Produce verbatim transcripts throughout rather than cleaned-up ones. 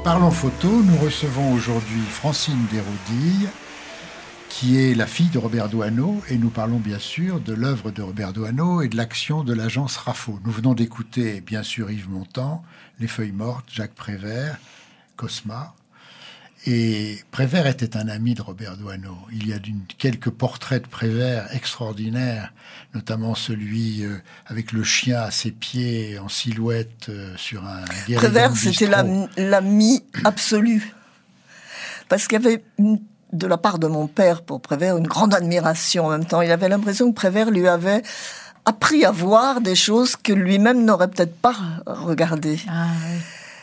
Parlons photo, nous recevons aujourd'hui Francine Desroudilles, qui est la fille de Robert Doisneau, et nous parlons bien sûr de l'œuvre de Robert Doisneau et de l'action de l'agence RAFO. Nous venons d'écouter bien sûr Yves Montand, Les Feuilles Mortes, Jacques Prévert, Cosma. Et Prévert était un ami de Robert Doisneau. Il y a d'une, quelques portraits de Prévert extraordinaires, notamment celui euh, avec le chien à ses pieds en silhouette euh, sur un guéridon. Prévert, c'était l'ami, l'ami absolu. Parce qu'il y avait, une, de la part de mon père pour Prévert, une grande admiration en même temps. Il avait l'impression que Prévert lui avait appris à voir des choses que lui-même n'aurait peut-être pas regardées. Ah, oui.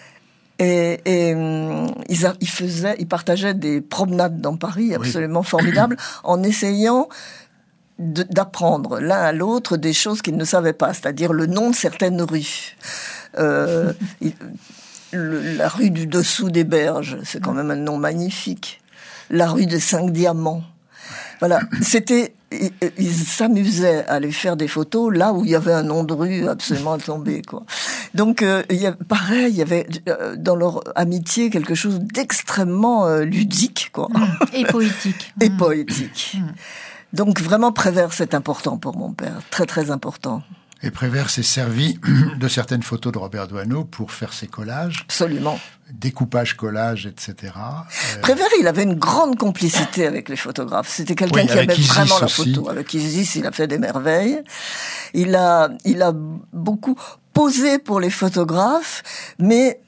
Et, et ils, a, ils faisaient, ils partageaient des promenades dans Paris absolument oui. formidables, en essayant de, d'apprendre l'un à l'autre des choses qu'ils ne savaient pas, c'est-à-dire le nom de certaines rues. Euh, il, le, la rue du Dessous des Berges, c'est quand même un nom magnifique. La rue des Cinq Diamants. Voilà, c'était, ils, ils s'amusaient à aller faire des photos là où il y avait un nom de rue absolument tombé, quoi. Donc, euh, il y a, pareil, il y avait euh, dans leur amitié quelque chose d'extrêmement euh, ludique, quoi. Mmh. Et poétique. Et mmh. poétique. Mmh. Donc, vraiment, Prévert, c'est important pour mon père. Très, très important. Et Prévert s'est servi de certaines photos de Robert Doisneau pour faire ses collages. Absolument. Découpage, collage, et cetera. Euh... Prévert, il avait une grande complicité avec les photographes. C'était quelqu'un oui, qui aimait Isis vraiment la photo. Aussi. Avec Isis, il a fait des merveilles. Il a, il a beaucoup posé pour les photographes, mais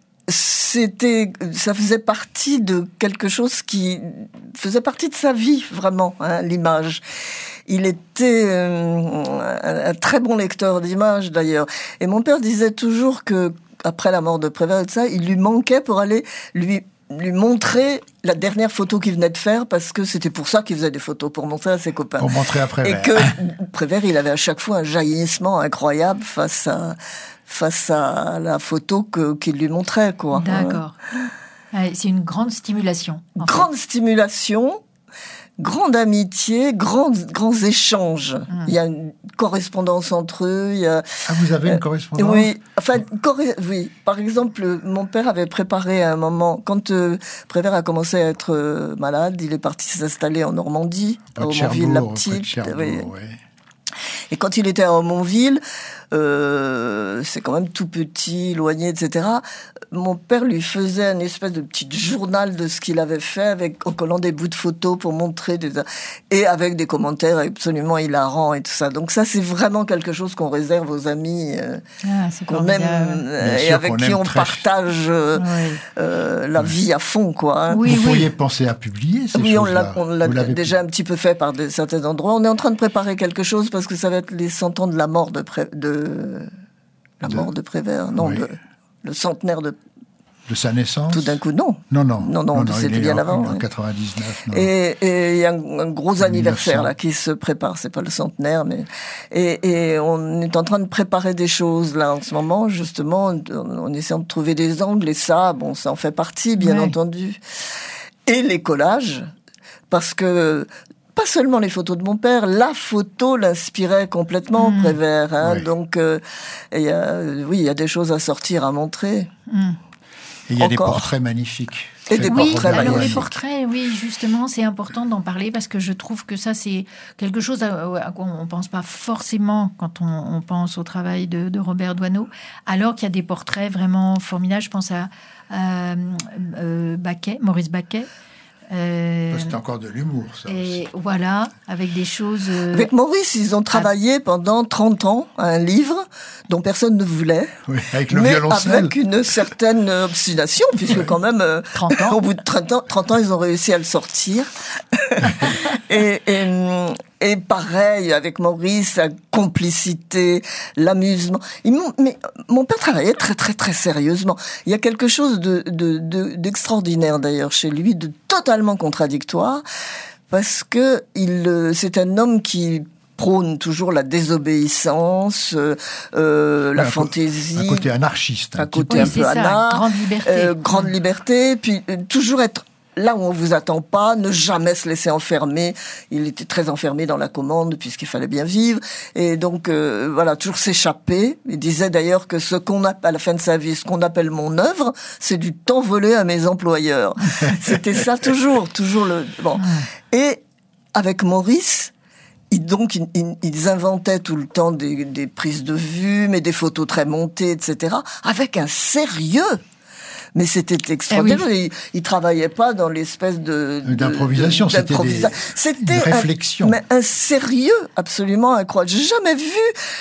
c'était, ça faisait partie de quelque chose qui faisait partie de sa vie, vraiment, hein, l'image. Il était euh, un, un très bon lecteur d'images, d'ailleurs. Et mon père disait toujours que, après la mort de Prévert et tout ça, il lui manquait pour aller lui, lui montrer la dernière photo qu'il venait de faire, parce que c'était pour ça qu'il faisait des photos, pour montrer à ses copains. Pour montrer à Prévert. Et que Prévert, il avait à chaque fois un jaillissement incroyable face à, face à la photo que, qu'il lui montrait, quoi. D'accord. Ouais. C'est une grande stimulation. Grande fait. stimulation. Grande amitié, grands, grands échanges. Mmh. Il y a une correspondance entre eux. Il y a, ah, vous avez une correspondance ? euh, Oui. Enfin, corre- oui. Par exemple, mon père avait préparé à un moment, quand euh, Prévert a commencé à être euh, malade, il est parti s'installer en Normandie, à Aumonville-la-Petite. Oui. Ouais. Et quand il était à Aumonville, euh, c'est quand même tout petit, éloigné, et cetera. Mon père lui faisait une espèce de petit journal de ce qu'il avait fait, avec, en collant des bouts de photos pour montrer des, et avec des commentaires absolument hilarants et tout ça. Donc ça, c'est vraiment quelque chose qu'on réserve aux amis, euh, ah, c'est qu'on aime, euh, et avec qui on très... partage euh, oui. euh, la oui. vie à fond, quoi. Hein. Oui, Vous oui. pourriez penser à publier ces oui, choses-là. Oui, on l'a, on l'a déjà pu... un petit peu fait par des, certains endroits. On est en train de préparer quelque chose parce que ça va être les cent ans de la mort de, Pré... de... la mort de, de Prévert, non, oui. de... le centenaire de... De sa naissance ? Tout d'un coup, non. Non, non. Non, non, non, non c'était bien en, avant. En quatre-vingt-dix-neuf. Non. Et, et il y a un, un gros anniversaire, là, qui se prépare. C'est pas le centenaire, mais, et, et on est en train de préparer des choses, là, en ce moment, justement, en, en essayant de trouver des angles, et ça, bon, ça en fait partie, bien ouais. entendu. Et les collages, parce que, pas seulement les photos de mon père, la photo l'inspirait complètement, mmh. Prévert, hein. Oui. Donc, euh, y a, oui, il y a des choses à sortir, à montrer. Mmh. Et il y a Encore. des portraits magnifiques. Et des oui, portraits alors magnifiques. les portraits, oui, justement, c'est important d'en parler parce que je trouve que ça, c'est quelque chose à, à quoi on ne pense pas forcément quand on, on pense au travail de, de Robert Doisneau, alors qu'il y a des portraits vraiment formidables. Je pense à, à euh, Baquet, Maurice Baquet. Euh, c'est encore de l'humour, ça. Et aussi. voilà, avec des choses... Euh... Avec Maurice, ils ont travaillé ah. pendant trente ans à un livre dont personne ne voulait. Oui, avec le mais violoncelle. avec une certaine obstination, puisque quand même, euh, trente ans. au bout de trente ans, trente ans, ils ont réussi à le sortir. et, et, et pareil, avec Maurice, la complicité, l'amusement. Ils m'ont, mais mon père travaillait très, très, très sérieusement. Il y a quelque chose de, de, de, d'extraordinaire, d'ailleurs, chez lui, de totalement contradictoire, parce que il, c'est un homme qui prône toujours la désobéissance, euh, la un fantaisie. Un côté anarchiste. Un, un côté oui, un peu ça, anarche. Grande liberté. Euh, grande liberté, puis euh, toujours être là où on vous attend pas, ne jamais se laisser enfermer. Il était très enfermé dans la commande puisqu'il fallait bien vivre. Et donc, euh, voilà, toujours s'échapper. Il disait d'ailleurs que ce qu'on a, à la fin de sa vie, ce qu'on appelle mon œuvre, c'est du temps volé à mes employeurs. C'était ça toujours, toujours le, bon. Et avec Maurice, ils, donc, ils, ils inventaient tout le temps des, des prises de vue, mais des photos très montées, et cetera, avec un sérieux. Mais c'était extraordinaire. Eh oui. il, il travaillait pas dans l'espèce de, de d'improvisation. De, c'était d'improvisa... des, c'était des réflexions. Un, mais un sérieux absolument incroyable. J'ai jamais vu.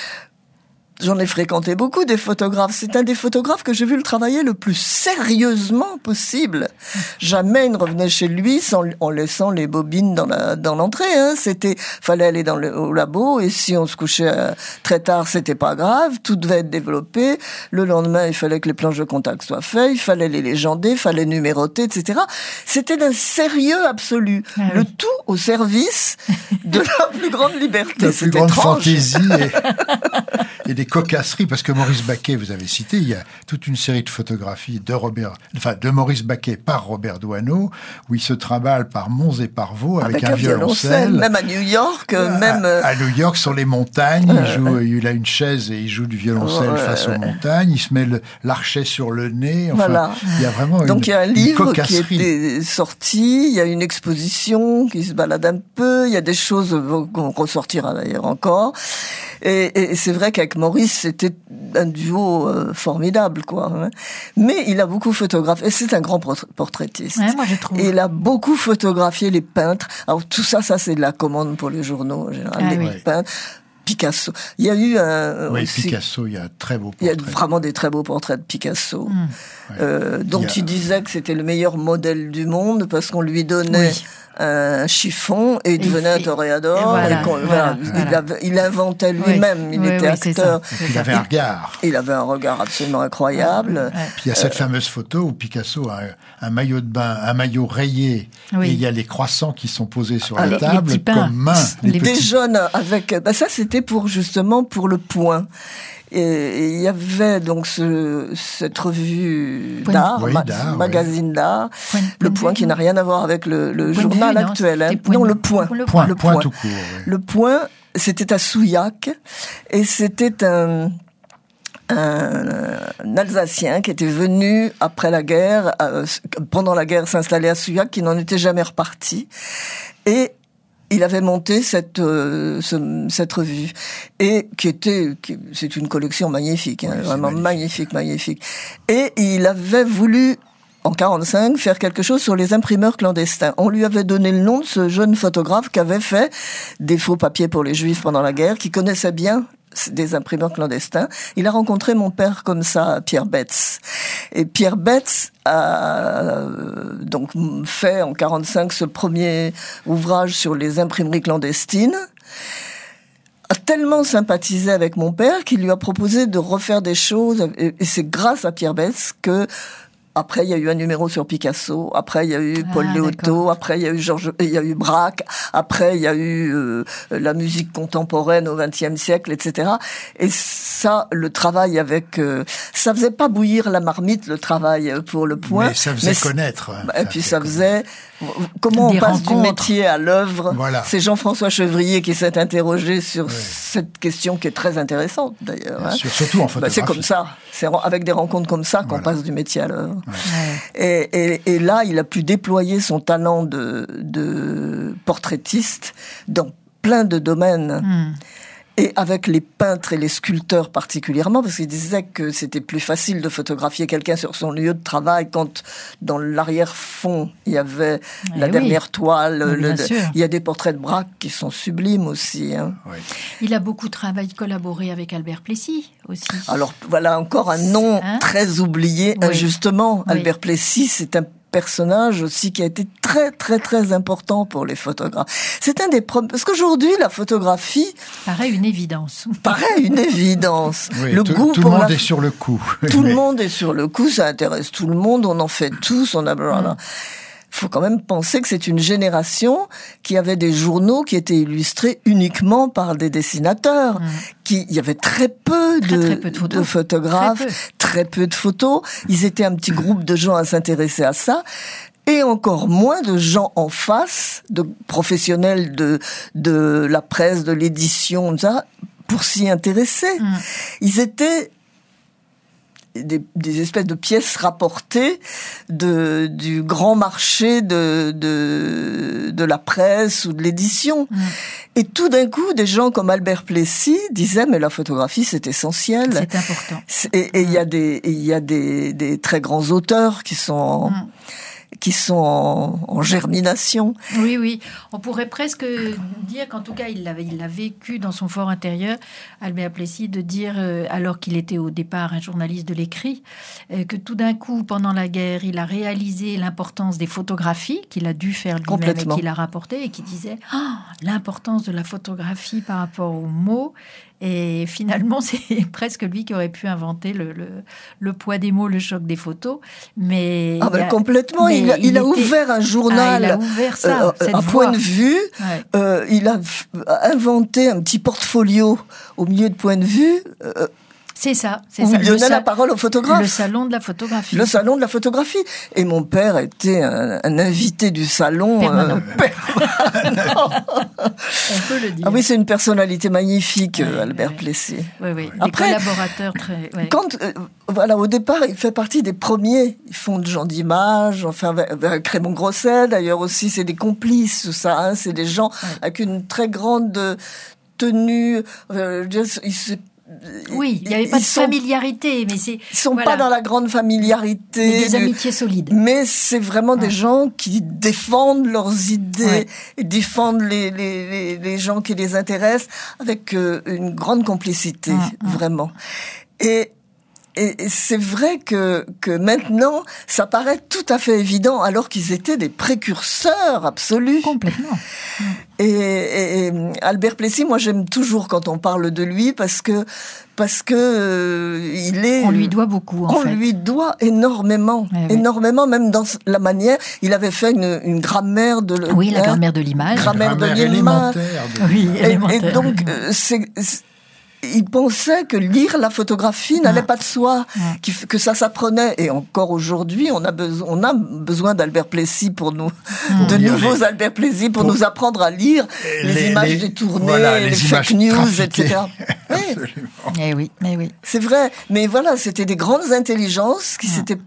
J'en ai fréquenté beaucoup des photographes. C'est un des photographes que j'ai vu le travailler le plus sérieusement possible. Jamais il ne revenait chez lui sans, en laissant les bobines dans la, dans l'entrée, hein. C'était, fallait aller dans le, au labo, et si on se couchait euh, très tard, c'était pas grave. Tout devait être développé. Le lendemain, il fallait que les planches de contact soient faites. Il fallait les légender, il fallait numéroter, et cetera. C'était d'un sérieux absolu. Ah oui. Le tout au service de la plus grande liberté. La plus C'était grande étrange. fantaisie et, et des cocasseries, parce que Maurice Baquet, vous avez cité, il y a toute une série de photographies de Robert, enfin de Maurice Baquet par Robert Doisneau, où il se trimballe par monts et par vaux avec, avec un, un violoncelle. Même à New York, à, même à New York sur les montagnes, il, joue, il a une chaise et il joue du violoncelle ouais, face ouais. aux montagnes. Il se met le, l'archet sur le nez. Enfin, voilà. Il y a vraiment donc une, il y a un livre qui cocasserie. est sorti, il y a une exposition qui se balade un peu, il y a des choses qu'on ressortira d'ailleurs encore. Et, et c'est vrai qu'avec Maurice, c'était un duo euh, formidable, quoi. Hein. Mais il a beaucoup photographié, et c'est un grand portraitiste. Ouais, moi je trouve. Et il a beaucoup photographié les peintres. Alors tout ça, ça c'est de la commande pour les journaux en général, ah, les oui. peintres. Picasso. Il y a eu un... Oui, aussi, Picasso, il y a un très beau portrait. Il y a vraiment des très beaux portraits de Picasso, mmh. euh, dont il, a... il disait que c'était le meilleur modèle du monde parce qu'on lui donnait oui. un chiffon et il devenait un toréador. Voilà, et voilà, voilà, voilà. Il, avait, il inventait lui-même, oui. il oui, était oui, acteur. Et puis il avait un regard. Il avait un regard absolument incroyable. Ouais. Puis il y a cette euh... fameuse photo où Picasso a un, un maillot de bain, un maillot rayé, oui. et il y a les croissants qui sont posés sur ah, la les, table les comme mains. Les, les des jeunes avec... Ben ça, c'était pour justement pour Le Point. Et il y avait donc ce, cette revue Point, d'art, oui, ma, d'art magazine oui. d'art, point, Le Point, qui n'a rien à voir avec le, le journal vue, actuel. Non, hein. point, non Le Point. Le Point, le point, point. tout court. Oui. Le Point, c'était à Souillac, et c'était un... Un, un Alsacien qui était venu après la guerre, euh, pendant la guerre, s'installer à Souillac, qui n'en était jamais reparti. Et il avait monté cette euh, ce, cette revue et qui était qui, c'est une collection magnifique, hein, oui, vraiment magnifique. magnifique, magnifique. Et il avait voulu en quarante-cinq faire quelque chose sur les imprimeurs clandestins. On lui avait donné le nom de ce jeune photographe qui avait fait des faux papiers pour les Juifs pendant la guerre, qui connaissait bien des imprimeurs clandestins. Il a rencontré mon père comme ça, Pierre Betz. Et Pierre Betz a euh, donc fait en quarante-cinq ce premier ouvrage sur les imprimeries clandestines, a tellement sympathisé avec mon père qu'il lui a proposé de refaire des choses. Et c'est grâce à Pierre Betz que après, il y a eu un numéro sur Picasso. Après, il y a eu Paul ah, Léoto. Après, il y a eu Georges, il y a eu Braque. Après, il y a eu euh, la musique contemporaine au vingtième siècle, et cetera. Et ça, le travail avec, euh, ça faisait pas bouillir la marmite, le travail pour Le Point. Mais ça faisait mais connaître. Bah, et puis ça faisait. Comment Des on passe rencontres. du métier à l'œuvre. Voilà. C'est Jean-François Chevrier qui s'est interrogé sur ouais. cette question qui est très intéressante d'ailleurs. Hein. Sûr, surtout en photographie. Bah, c'est comme ça. C'est avec des rencontres comme ça qu'on voilà. passe du métier à l'œuvre. Ouais. Et, et, et là, il a pu déployer son talent de, de portraitiste dans plein de domaines. Mm. Et avec les peintres et les sculpteurs particulièrement, parce qu'il disait que c'était plus facile de photographier quelqu'un sur son lieu de travail quand dans l'arrière-fond, il y avait eh la oui. dernière toile. Oui, le, sûr. Il y a des portraits de Braque qui sont sublimes aussi. Hein. Oui. Il a beaucoup travaillé, collaboré avec Albert Plessis aussi. Alors voilà encore un nom hein? très oublié, oui. injustement. Oui. Albert Plessis, c'est un personnage aussi qui a été très très très important pour les photographes. C'est un des premiers, parce qu'aujourd'hui la photographie paraît une évidence. Paraît une évidence. Oui, le tout, goût tout pour le monde la... est sur le coup. Tout le monde est sur le coup, ça intéresse tout le monde, on en fait tous, on a voilà. Mm. Faut quand même penser que c'est une génération qui avait des journaux qui étaient illustrés uniquement par des dessinateurs. Mmh. Qui, il y avait très peu, très, de, très peu de, photos. de photographes, très peu. très peu de photos. Ils étaient un petit groupe de gens à s'intéresser à ça. et encore moins de gens en face, de professionnels de de la presse, de l'édition, ça, pour s'y intéresser. Mmh. Ils étaient Des, des espèces de pièces rapportées de, du grand marché de, de, de la presse ou de l'édition. Mmh. Et tout d'un coup, des gens comme Albert Plessis disaient, mais la photographie, c'est essentiel. C'est important. Et il mmh. y a, des, il y a des, des très grands auteurs qui sont... En, mmh. qui sont en, en germination. Oui, oui. On pourrait presque dire qu'en tout cas, il l'a il l'a vécu dans son fort intérieur, Albert Plessis, de dire, euh, alors qu'il était au départ un journaliste de l'écrit, euh, que tout d'un coup, pendant la guerre, il a réalisé l'importance des photographies qu'il a dû faire lui-même et qu'il a rapporté, et qui disait oh, l'importance de la photographie par rapport aux mots. Et finalement, c'est presque lui qui aurait pu inventer le, le, le poids des mots, le choc des photos. Mais ah ben a, complètement, mais il, a, il, il a était... ouvert un journal, ah, il a ouvert ça, euh, un point de vue. Ouais. Euh, il a inventé un petit portfolio au milieu de point de vue. Euh, C'est ça, c'est où ça. il donnait sa... la parole au photographe. Le salon de la photographie. Le salon de la photographie. Et mon père était un, un invité du salon. Permanent. Euh, permanent. On peut le dire. Ah oui, c'est une personnalité magnifique, ouais, Albert ouais. Plessis. Oui, oui. Des Après, collaborateurs très... Ouais. Quand, euh, voilà, au départ, il fait partie des premiers. Ils font de gens d'image, enfin, avec Raymond Grosset, d'ailleurs aussi, c'est des complices, tout ça. Hein, c'est des gens ouais. avec une très grande tenue. Euh, ils se Oui, il n'y avait pas de sont, familiarité, mais c'est... Ils sont voilà. pas dans la grande familiarité. Mais des du, amitiés solides. Mais c'est vraiment ouais. des gens qui défendent leurs idées, ouais. et défendent les, les, les, les gens qui les intéressent avec euh, une grande complicité, ouais. vraiment. Et... Et c'est vrai que, que maintenant, ça paraît tout à fait évident, alors qu'ils étaient des précurseurs absolus. Complètement. Et, et, et Albert Plessis, moi j'aime toujours quand on parle de lui, parce que parce que euh, il est. On lui doit beaucoup. En on fait. lui doit énormément, oui, énormément, oui. même dans la manière. Il avait fait une, une grammaire de. Oui, la grammaire de l'image. Grammaire, grammaire de l'image. Oui, élémentaire. Et, et donc euh, c'est. c'est il pensait que lire la photographie n'allait ah. pas de soi, ah. que ça s'apprenait. Et encore aujourd'hui, on a besoin, on a besoin d'Albert Plessis pour nous, mmh. de nouveaux les... Albert Plessis pour, pour nous apprendre à lire les, les images les... détournées, voilà, les, les fake news, trafiquées. et cetera. Oui. Eh oui, eh oui. C'est vrai. Mais voilà, c'était des grandes intelligences qui ah. s'étaient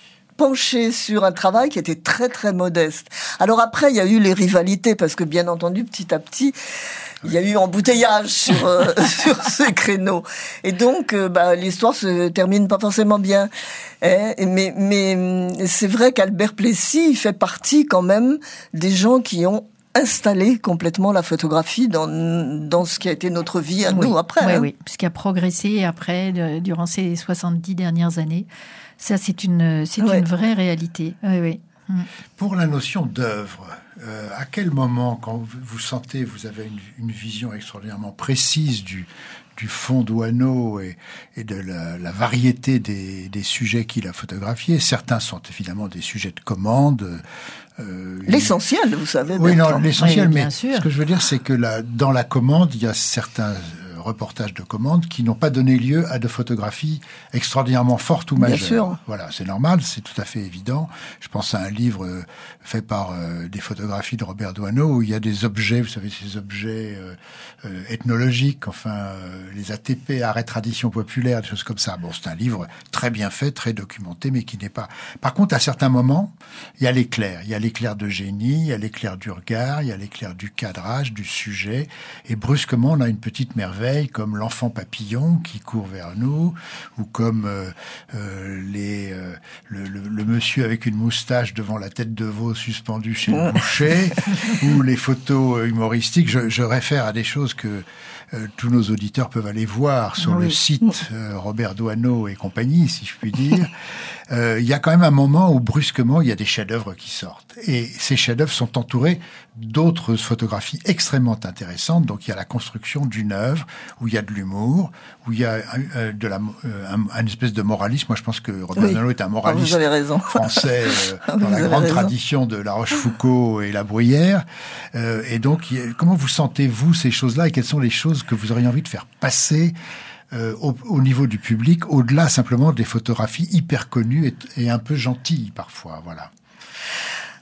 penché sur un travail qui était très très modeste. Alors après, il y a eu les rivalités, parce que bien entendu, petit à petit, il y a eu embouteillage sur euh, sur ces créneaux. Et donc, euh, bah, l'histoire se termine pas forcément bien. Hein, mais mais c'est vrai qu'Albert Plessis fait partie quand même des gens qui ont installé complètement la photographie dans dans ce qui a été notre vie à oui, nous après. Oui, hein. oui, ce qui a progressé après, de, durant ces soixante-dix dernières années. Ça, c'est une, c'est ouais. une vraie réalité. Oui, oui. Mmh. Pour la notion d'œuvre, euh, à quel moment, quand vous sentez, vous avez une, une vision extraordinairement précise du, du fond d'Oineau et, et de la, la variété des, des sujets qu'il a photographiés. Certains sont évidemment des sujets de commande. Euh, l'essentiel, vous savez. Oui, non, l'essentiel, oui, mais sûr. ce que je veux dire, c'est que la, dans la commande, il y a certains reportages de commande qui n'ont pas donné lieu à de photographies extraordinairement fortes ou majeures. Bien sûr. Voilà, c'est normal, c'est tout à fait évident. Je pense à un livre euh, fait par euh, des photographies de Robert Doisneau où il y a des objets, vous savez, ces objets euh, euh, ethnologiques, enfin, euh, les A T P, arts et traditions populaires, des choses comme ça. Bon, c'est un livre très bien fait, très documenté, mais qui n'est pas... Par contre, à certains moments, il y a l'éclair. Il y a l'éclair de génie, il y a l'éclair du regard, il y a l'éclair du cadrage, du sujet. Et brusquement, on a une petite merveille comme l'enfant papillon qui court vers nous, ou comme euh, euh, les, euh, le, le, le monsieur avec une moustache devant la tête de veau suspendue chez le boucher, ou les photos humoristiques. Je, je réfère à des choses que euh, tous nos auditeurs peuvent aller voir sur oui. le site euh, Robert Doisneau et compagnie, si je puis dire. Euh, il y a quand même un moment où brusquement il y a des chefs-d'œuvre qui sortent, et ces chefs-d'œuvre sont entourés d'autres photographies extrêmement intéressantes. Donc il y a la construction d'une œuvre où il y a de l'humour, où il y a euh, de la euh, un, une espèce de moralisme. Moi je pense que Robert oui. Doisneau est un moraliste vous avez raison. français euh, dans la grande raison. tradition de La Rochefoucauld et La Bruyère. Euh, et donc il y a, comment vous sentez-vous ces choses-là, et quelles sont les choses que vous auriez envie de faire passer Euh, au, au niveau du public, au-delà simplement des photographies hyper connues et, et un peu gentilles parfois, voilà.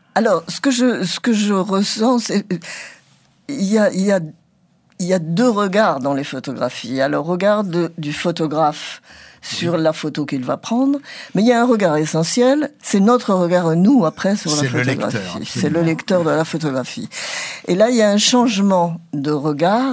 Alors, ce que je, ce que je ressens, c'est, il y a, il y a, il y a deux regards dans les photographies. Il y a le regard de, du photographe sur oui. la photo qu'il va prendre, mais il y a un regard essentiel, c'est notre regard, nous, après, sur c'est la photographie. Le lecteur, c'est le lecteur de la photographie. Et là, il y a un changement de regard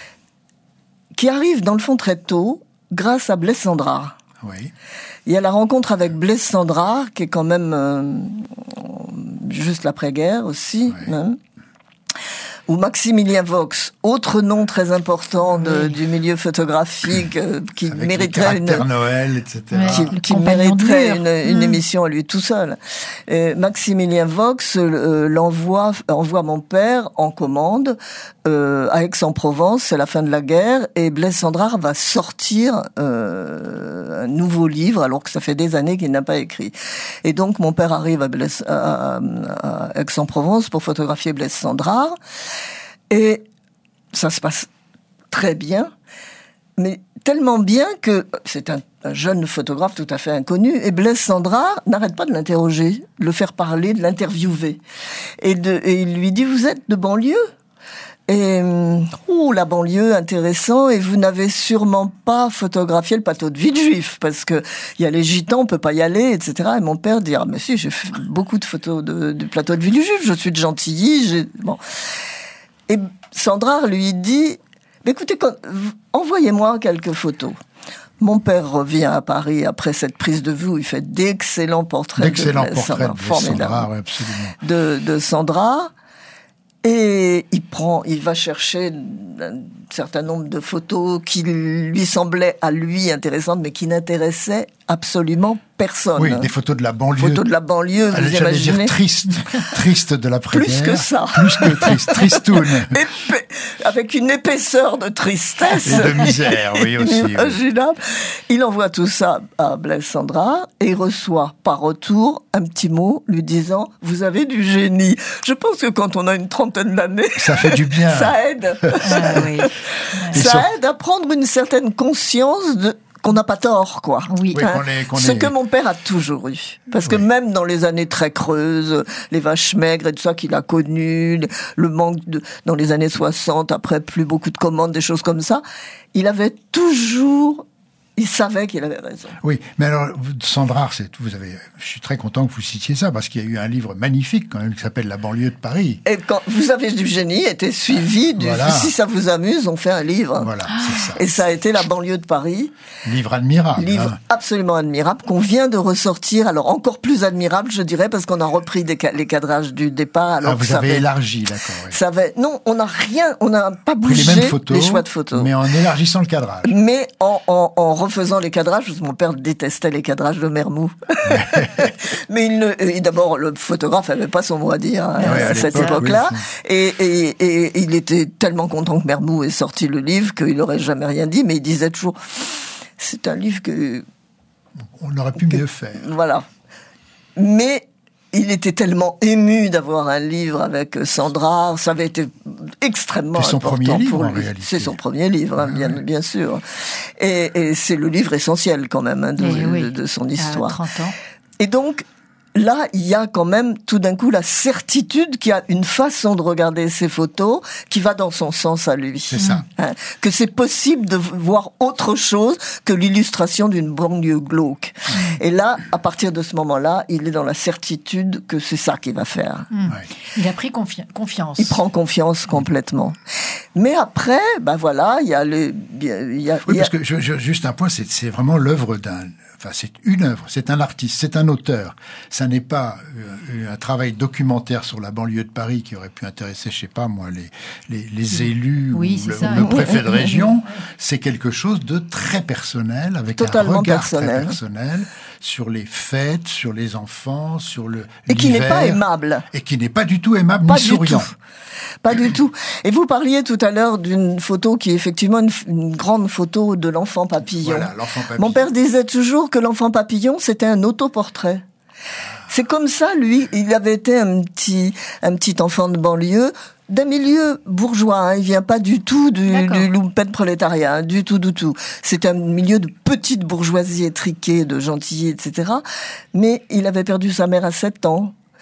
qui arrive, dans le fond, très tôt, grâce à Blaise Cendrars. Oui. Il y a la rencontre avec Blaise Cendrars, qui est quand même euh, juste l'après-guerre aussi, oui. hein, où Maximilien Vaux, autre nom très important de, oui. du milieu photographique, euh, qui avec mériterait une Noël, et cetera. Qui, qui mériterait une, une mmh. émission à lui tout seul. Et Maximilien Vaux euh, l'envoie, envoie mon père en commande euh, à Aix-en-Provence. C'est la fin de la guerre, et Blaise Cendrars va sortir euh, un nouveau livre, alors que ça fait des années qu'il n'a pas écrit. Et donc mon père arrive à, Blaise, à, à Aix-en-Provence pour photographier Blaise Cendrars. Et ça se passe très bien, mais tellement bien que c'est un, un jeune photographe tout à fait inconnu, et Blaise Cendrars n'arrête pas de l'interroger, de le faire parler, de l'interviewer. Et, de, et il lui dit, vous êtes de banlieue ? Et, oh, la banlieue, intéressant, et vous n'avez sûrement pas photographié le plateau de Villejuif, parce que il y a les gitans, on peut pas y aller, et cetera. Et mon père dit, ah, mais si, j'ai fait beaucoup de photos de, du plateau de Villejuif, je suis de Gentilly, j'ai, bon. Et Cendrars lui dit, écoutez, quand, envoyez-moi quelques photos. Mon père revient à Paris après cette prise de vue où il fait d'excellents portraits d'excellents de portraits de Cendrars, oui, absolument. De, de Cendrars. Et il prend, il va chercher un certain nombre de photos qui lui semblaient à lui intéressantes, mais qui n'intéressaient absolument personne. Oui, des photos de la banlieue. Photos de la banlieue, vous J'allais imaginez. dire triste, triste de l'après-guerre. Plus que ça. Plus que triste, tristoun. Épais, avec une épaisseur de tristesse. Et de misère, oui, aussi. Inimaginable. Oui. Il envoie tout ça à Blaise Cendrars et il reçoit par retour un petit mot lui disant « Vous avez du génie ». Je pense que quand on a une trentaine d'années... Ça fait du bien. Ça aide. Ah, oui. Ça sur... aide à prendre une certaine conscience de... qu'on n'a pas tort, quoi. Oui. oui hein, qu'on est, qu'on ce est... que mon père a toujours eu. Parce que oui. même dans les années très creuses, les vaches maigres et tout ça qu'il a connu, le manque de, dans les années soixante, après plus beaucoup de commandes, des choses comme ça, il avait toujours... Il savait qu'il avait raison. Oui, mais alors, Cendrars, c'est, vous avez, je suis très content que vous citiez ça, parce qu'il y a eu un livre magnifique, quand même, qui s'appelle La banlieue de Paris. Et quand vous avez du génie, était suivi du, voilà. Si ça vous amuse, on fait un livre. Voilà, c'est ça. Et ça a été La banlieue de Paris. Livre admirable. Livre hein. absolument admirable, qu'on vient de ressortir, alors encore plus admirable, je dirais, parce qu'on a repris des, les cadrages du départ. Alors ah, vous ça avez avait, élargi, d'accord. Oui. Ça avait, non, on n'a rien, on n'a pas bougé les, mêmes photos, les choix de photos. Mais en élargissant le cadrage. Mais en, en, en refaisant les cadrages, parce que mon père détestait les cadrages de Mermoux. Mais il ne, et d'abord, le photographe n'avait pas son mot à dire hein, ouais, à, à cette époque-là. Oui, et, et, et il était tellement content que Mermoux ait sorti le livre qu'il n'aurait jamais rien dit, mais il disait toujours, c'est un livre que... On aurait pu que, mieux faire. Voilà. Mais... il était tellement ému d'avoir un livre avec Cendrars, ça avait été extrêmement c'est son important premier livre, pour en lui. réalité. C'est son premier livre, hein, ouais, bien, ouais. bien sûr. Et, et c'est le livre essentiel quand même hein, de, de, oui. de, de son histoire. À trente ans. Et donc, là, il y a quand même tout d'un coup la certitude qu'il y a une façon de regarder ces photos qui va dans son sens à lui. C'est ça. Hein, que c'est possible de voir autre chose que l'illustration d'une banlieue glauque. Mmh. Et là, à partir de ce moment-là, il est dans la certitude que c'est ça qu'il va faire. Mmh. Ouais. Il a pris confi- confiance. Il prend confiance complètement. Mais après, ben voilà, il y a le... Il y a, oui, il y a... parce que je, je, juste un point, c'est, c'est vraiment l'œuvre d'un... Enfin, c'est une œuvre, c'est un artiste, c'est un auteur. Ça n'est pas euh, un travail documentaire sur la banlieue de Paris qui aurait pu intéresser, je sais pas moi, les, les, les élus oui, ou le, ça, le oui. préfet de région. C'est quelque chose de très personnel, avec Totalement un regard personnel. très personnel sur les fêtes, sur les enfants, sur le et qui l'hiver, n'est pas aimable. Et qui n'est pas du tout aimable pas ni souriant. Tout. Pas du tout. Et vous parliez tout à l'heure d'une photo qui est effectivement une, une grande photo de l'enfant papillon. Voilà, l'enfant papillon. Mon père disait toujours que l'enfant papillon, c'était un autoportrait. C'est comme ça, lui, il avait été un petit, un petit enfant de banlieue, d'un milieu bourgeois, hein. Il vient pas du tout du, du lumpen prolétariat, hein, du tout, du tout. C'est un milieu de petite bourgeoisie étriquée, de Gentilly, et cetera. Mais il avait perdu sa mère à sept ans.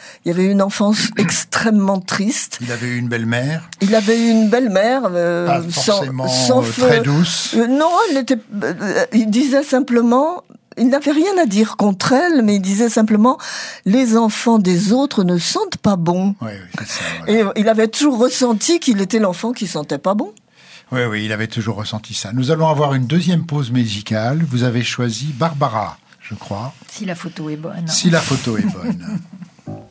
Il avait une enfance extrêmement triste. Il avait eu une belle-mère. Il avait eu une belle-mère. Euh, Pas forcément sans, sans très douce. Euh, non, elle était. Euh, il disait simplement. Il n'avait rien à dire contre elle, mais il disait simplement les enfants des autres ne sentent pas bon. Oui, oui, c'est ça. Voilà. Et il avait toujours ressenti qu'il était l'enfant qui sentait pas bon. Oui, oui, il avait toujours ressenti ça. Nous allons avoir une deuxième pause musicale. Vous avez choisi Barbara, je crois. Si la photo est bonne. Si la photo est bonne.